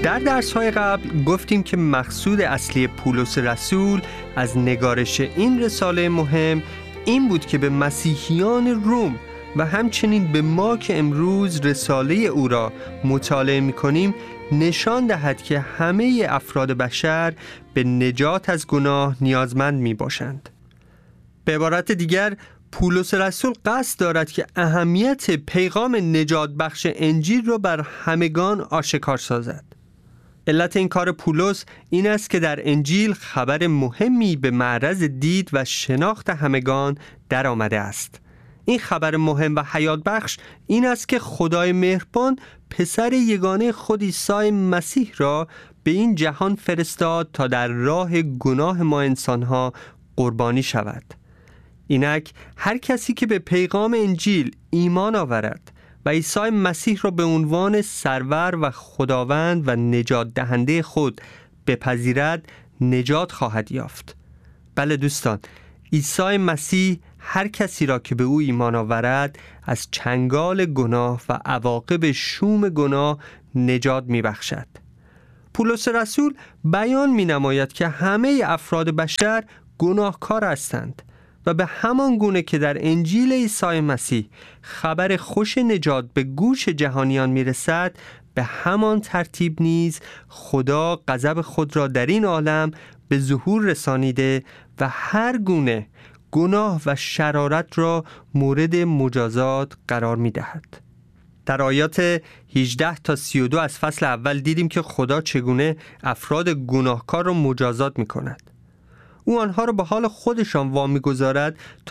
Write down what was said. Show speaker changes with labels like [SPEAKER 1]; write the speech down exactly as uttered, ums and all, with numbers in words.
[SPEAKER 1] در درس‌های قبل گفتیم که مقصود اصلی پولس رسول از نگارش این رساله مهم این بود که به مسیحیان روم و همچنین به ما که امروز رساله او را مطالعه می‌کنیم نشان دهد که همه افراد بشر به نجات از گناه نیازمند می‌باشند. به عبارت دیگر پولس رسول قصد دارد که اهمیت پیغام نجات بخش انجیل را بر همگان آشکار سازد. علت این کار پولس این است که در انجیل خبر مهمی به معرض دید و شناخت همگان در آمده است. این خبر مهم و حیات بخش این است که خدای مهربان پسر یگانه خود عیسی مسیح را به این جهان فرستاد تا در راه گناه ما انسانها قربانی شود. اینک هر کسی که به پیغام انجیل ایمان آورد و عیسی مسیح را به عنوان سرور و خداوند و نجات دهنده خود بپذیرد نجات خواهد یافت. بله دوستان، عیسی مسیح هر کسی را که به او ایمان آورد از چنگال گناه و عواقب شوم گناه نجات می بخشد. پولس رسول بیان می نماید که همه افراد بشر گناهکار هستند و به همان گونه که در انجیل عیسی مسیح خبر خوش نجات به گوش جهانیان می رسد، به همان ترتیب نیز خدا غضب خود را در این عالم به ظهور رسانیده و هر گونه گناه و شرارت را مورد مجازات قرار می دهد. در آیات هجده تا سی و دو از فصل اول دیدیم که خدا چگونه افراد گناهکار را مجازات می کند. او آنها را به حال خودشان وامی گذارد